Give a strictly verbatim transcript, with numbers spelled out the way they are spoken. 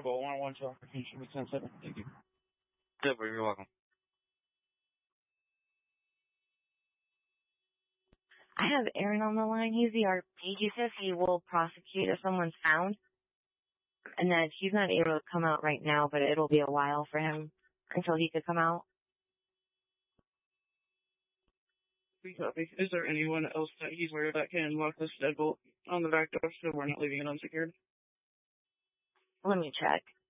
affordable one-on-one consultation with ten seven. Thank you. Super, you're welcome. I have Aaron on the line. He's the R P. He says he will prosecute if someone's found, and that he's not able to come out right now, but it'll be a while for him until he could come out. We copy. Is there anyone else that he's aware of that can lock this deadbolt on the back door so we're not leaving it unsecured? Let me check.